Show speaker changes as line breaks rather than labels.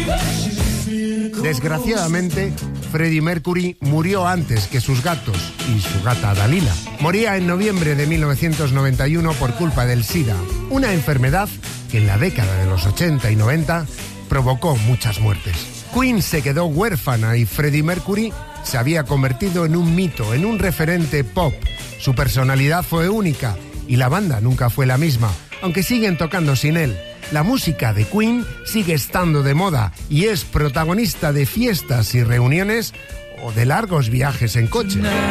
Desgraciadamente, Freddie Mercury murió antes que sus gatos y su gata Dalila. Moría en noviembre de 1991 por culpa del SIDA, una enfermedad que en la década de los 80 y 90 provocó muchas muertes. Queen se quedó huérfana y Freddie Mercury se había convertido en un mito, en un referente pop. Su personalidad fue única y la banda nunca fue la misma, aunque siguen tocando sin él. La música de Queen sigue estando de moda y es protagonista de fiestas y reuniones o de largos viajes en coche.